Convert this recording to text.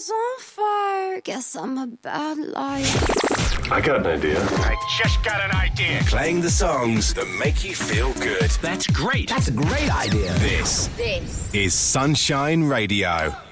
is on fire. Guess I'm a bad liar. I got an idea. I just got an idea. Playing the songs that make you feel good. That's great. That's a great idea. This is Sunshine Radio.